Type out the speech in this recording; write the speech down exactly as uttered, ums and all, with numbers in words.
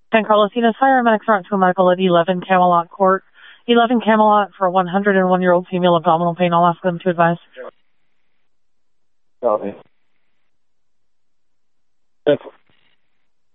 San Carlosinas Paramedics front to a medical at eleven Camelot Court. eleven Camelot for a one hundred one year old female abdominal pain. I'll ask them to advise. Okay.